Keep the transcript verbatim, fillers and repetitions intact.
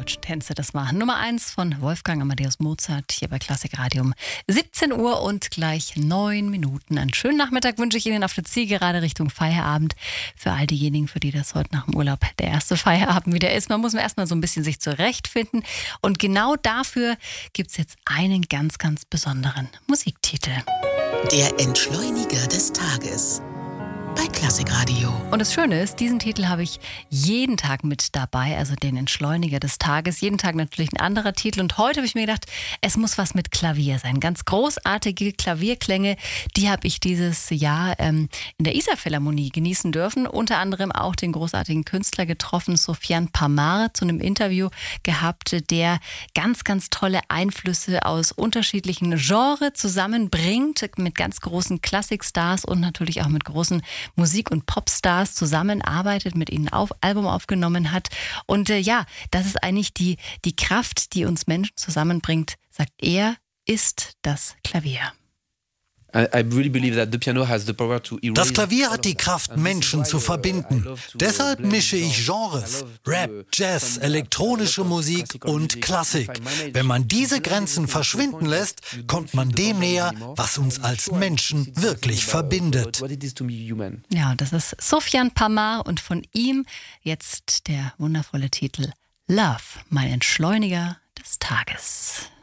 deutschen Tänze. Das war Nummer eins von Wolfgang Amadeus Mozart hier bei Klassikradio um siebzehn Uhr und gleich neun Minuten. Einen schönen Nachmittag wünsche ich Ihnen auf der Zielgerade Richtung Feierabend. Für all diejenigen, für die das heute nach dem Urlaub der erste Feierabend wieder ist. Man muss erstmal so ein bisschen sich zurechtfinden. Und genau dafür gibt es jetzt einen ganz, ganz besonderen Musiktitel. Der Entschleuniger des Tages bei Klassikradio. Und das Schöne ist, diesen Titel habe ich jeden Tag mit dabei, also den Entschleuniger des Tages. Jeden Tag natürlich ein anderer Titel. Und heute habe ich mir gedacht, es muss was mit Klavier sein. Ganz großartige Klavierklänge, die habe ich dieses Jahr ähm, in der Isar-Philharmonie genießen dürfen. Unter anderem auch den großartigen Künstler getroffen, Sofian Pamar, zu einem Interview gehabt, der ganz, ganz tolle Einflüsse aus unterschiedlichen Genres zusammenbringt, mit ganz großen Klassikstars und natürlich auch mit großen Musik- und Popstars zusammenarbeitet, mit ihnen auf Album aufgenommen hat. Und äh, ja, das ist eigentlich die, die Kraft, die uns Menschen zusammenbringt, sagt er, ist das Klavier. Das Klavier hat die Kraft, Menschen zu verbinden. Deshalb mische ich Genres. Rap, Jazz, elektronische Musik und Klassik. Wenn man diese Grenzen verschwinden lässt, kommt man dem näher, was uns als Menschen wirklich verbindet. Ja, das ist Sofian Pamar und von ihm jetzt der wundervolle Titel Love, mein Entschleuniger des Tages.